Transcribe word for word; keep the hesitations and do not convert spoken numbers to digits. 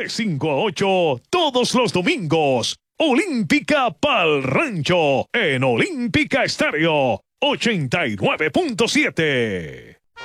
de cinco a ocho todos los domingos. Olímpica Pal Rancho en Olímpica Estéreo ochenta y nueve punto siete.